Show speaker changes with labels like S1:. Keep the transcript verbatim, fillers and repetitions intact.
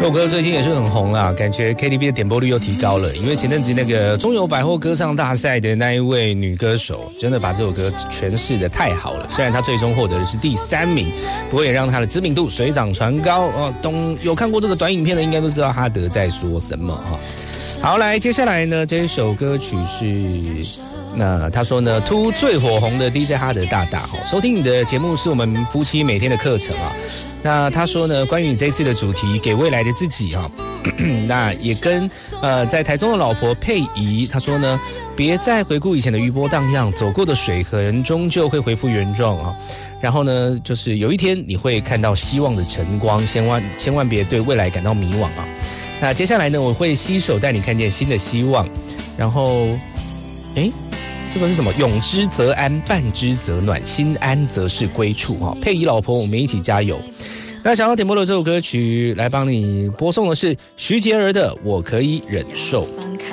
S1: 这首歌最近也是很红啦，感觉 K T V 的点播率又提高了。因为前阵子那个中友百货歌唱大赛的那一位女歌手，真的把这首歌诠释的太好了。虽然她最终获得的是第三名，不过也让她的知名度水涨船高哦。懂有看过这个短影片的，应该都知道哈德在说什么哈。好，来接下来呢，这首歌曲是。那他说呢，突最火红的 D J 哈德大大哦，收听你的节目是我们夫妻每天的课程啊。那他说呢，关于你这次的主题给未来的自己啊，那也跟呃在台中的老婆佩仪，他说呢，别再回顾以前的余波荡漾，走过的水痕终究会恢复原状啊。然后呢，就是有一天你会看到希望的晨光，千万千万别对未来感到迷惘啊。那接下来呢，我会携手带你看见新的希望。然后，诶。这个是什么？永之则安，伴之则暖，心安则是归处哈。佩仪老婆，我们一起加油。那想要点播的这首歌曲来帮你播送的是徐杰儿的《我可以忍受》。